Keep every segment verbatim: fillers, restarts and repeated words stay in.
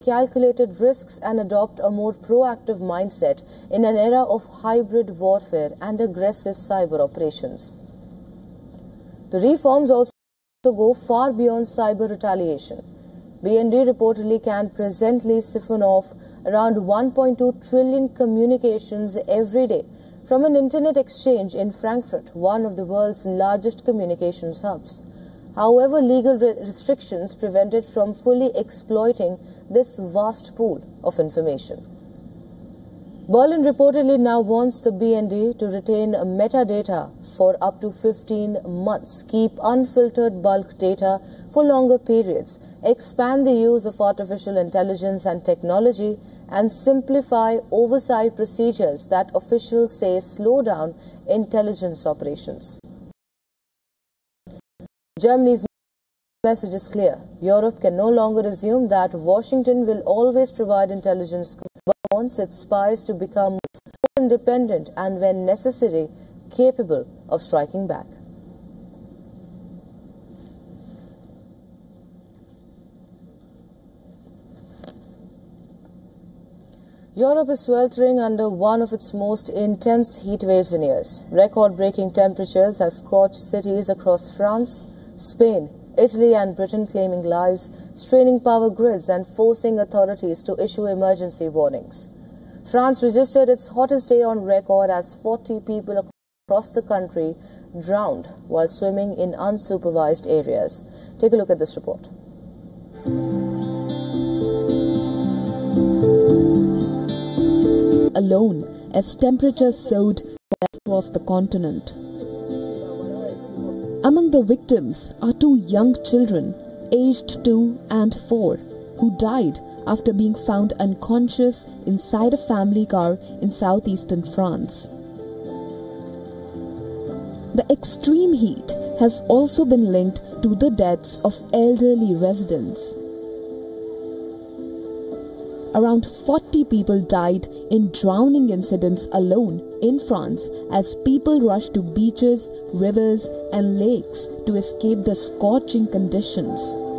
calculated risks and adopt a more proactive mindset in an era of hybrid warfare and aggressive cyber operations. The reforms also go far beyond cyber retaliation. B N D reportedly can presently siphon off around one point two trillion communications every day from an internet exchange in Frankfurt, one of the world's largest communications hubs. However, legal re restrictions prevent it from fully exploiting this vast pool of information. Berlin reportedly now wants the B N D to retain metadata for up to fifteen months, keep unfiltered bulk data for longer periods, expand the use of artificial intelligence and technology, and simplify oversight procedures that officials say slow down intelligence operations. Germany's message is clear. Europe can no longer assume that Washington will always provide intelligence, but wants its spies to become more independent and, when necessary, capable of striking back. Europe is sweltering under one of its most intense heat waves in years. Record-breaking temperatures have scorched cities across France, Spain, Italy and Britain, claiming lives, straining power grids and forcing authorities to issue emergency warnings. France registered its hottest day on record as forty people across the country drowned while swimming in unsupervised areas. Take a look at this report. Alone as temperatures soared across the continent. Among the victims are two young children, aged two and four, who died after being found unconscious inside a family car in southeastern France. The extreme heat has also been linked to the deaths of elderly residents. Around forty people died in drowning incidents alone in France as people rushed to beaches, rivers and lakes to escape the scorching conditions.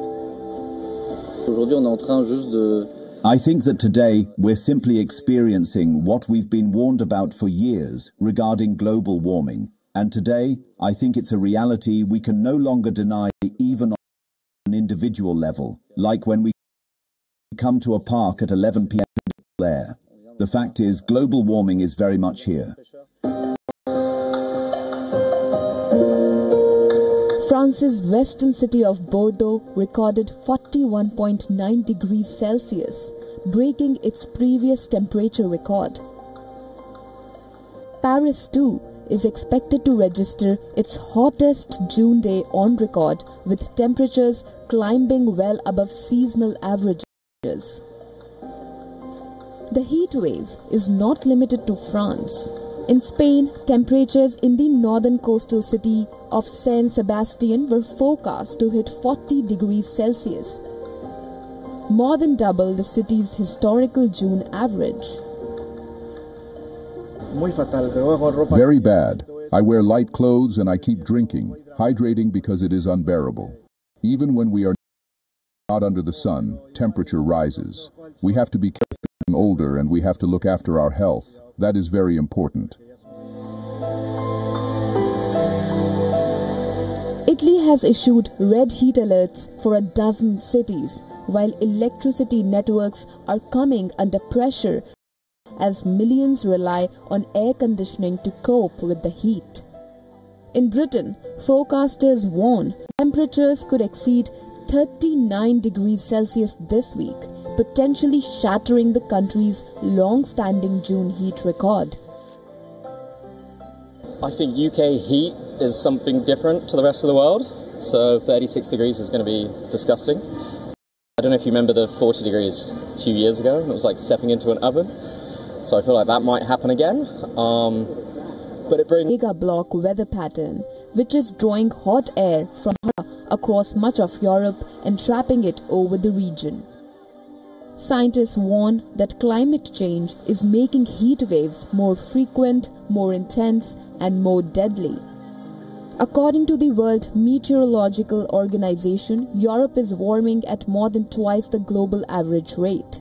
I think that today we're simply experiencing what we've been warned about for years regarding global warming. And today, I think it's a reality we can no longer deny even on an individual level, like when we come to a park at eleven p m there. The fact is, global warming is very much here. France's western city of Bordeaux recorded forty-one point nine degrees Celsius, breaking its previous temperature record. Paris, too, is expected to register its hottest June day on record, with temperatures climbing well above seasonal averages. The heat wave is not limited to France. In Spain, temperatures in the northern coastal city of San Sebastian were forecast to hit forty degrees Celsius, more than double the city's historical June average. Very bad. I wear light clothes and I keep drinking, hydrating because it is unbearable. Even when we are not under the sun, temperature rises. We have to be careful getting older and we have to look after our health. That is very important. Italy has issued red heat alerts for a dozen cities, while electricity networks are coming under pressure as millions rely on air conditioning to cope with the heat. In Britain, forecasters warn temperatures could exceed thirty-nine degrees Celsius this week, potentially shattering the country's long-standing June heat record. I think U K heat is something different to the rest of the world, so thirty-six degrees is going to be disgusting. I don't know if you remember the forty degrees a few years ago, and it was like stepping into an oven, so I feel like that might happen again. Um, but it brings mega block weather pattern, which is drawing hot air from across much of Europe and trapping it over the region. Scientists warn that climate change is making heat waves more frequent, more intense, and more deadly. According to the World Meteorological Organization, Europe is warming at more than twice the global average rate.